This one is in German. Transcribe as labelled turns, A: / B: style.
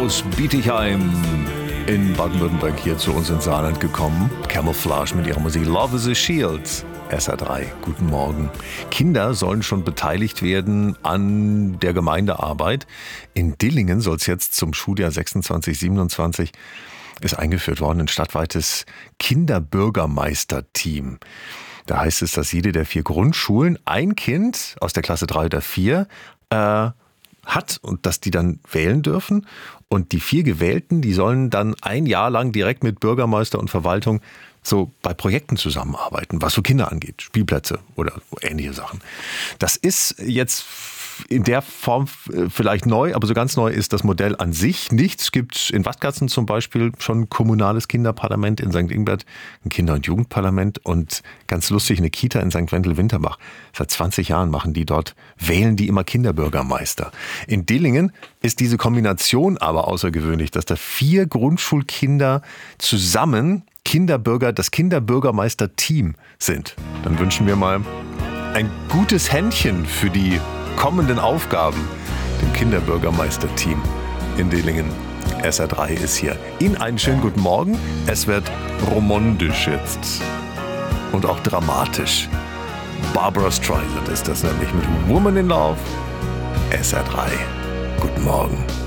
A: aus Bietigheim in Baden-Württemberg hier zu uns ins Saarland gekommen. Camouflage mit ihrer Musik Love is a Shield. SR3, guten Morgen. Kinder sollen schon beteiligt werden an der Gemeindearbeit. In Dillingen soll es jetzt zum Schuljahr 26/27 ist eingeführt worden, ein stadtweites Kinderbürgermeisterteam. Da heißt es, dass jede der 4 Grundschulen ein Kind aus der Klasse 3 oder 4 hat und dass die dann wählen dürfen. Und die 4 Gewählten, die sollen dann ein Jahr lang direkt mit Bürgermeister und Verwaltung so bei Projekten zusammenarbeiten, was so Kinder angeht, Spielplätze oder ähnliche Sachen. Das ist jetzt in der Form vielleicht neu, aber so ganz neu ist das Modell an sich nicht. Es gibt in Wattgatzen zum Beispiel schon ein kommunales Kinderparlament, in St. Ingbert ein Kinder- und Jugendparlament und ganz lustig eine Kita in St. Wendel-Winterbach. Seit 20 Jahren wählen die immer Kinderbürgermeister. In Dillingen ist diese Kombination aber außergewöhnlich, dass da 4 Grundschulkinder zusammen das Kinderbürgermeister-Team sind. Dann wünschen wir mal ein gutes Händchen für die kommenden Aufgaben dem Kinderbürgermeister-Team in Dillingen. SR3 ist hier. Ihnen einen schönen guten Morgen. Es wird romantisch jetzt und auch dramatisch. Barbra Streisand ist das nämlich mit Woman in Love. SR3. Guten Morgen.